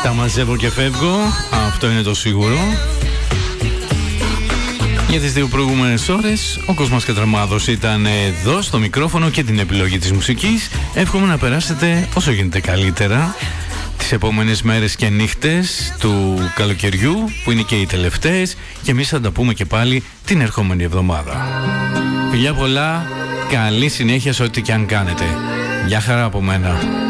Τα μαζεύω και φεύγω, αυτό είναι το σίγουρο. Για τις δύο προηγούμενες ώρες ο Κοσμάς Κατραμάδος ήταν εδώ στο μικρόφωνο και την επιλογή της μουσικής. Εύχομαι να περάσετε όσο γίνεται καλύτερα τις επόμενες μέρες και νύχτες του καλοκαιριού, που είναι και οι τελευταίες, και εμείς θα τα πούμε και πάλι την ερχόμενη εβδομάδα. Φιλιά πολλά, καλή συνέχεια σε ό,τι και αν κάνετε. Γεια χαρά από μένα.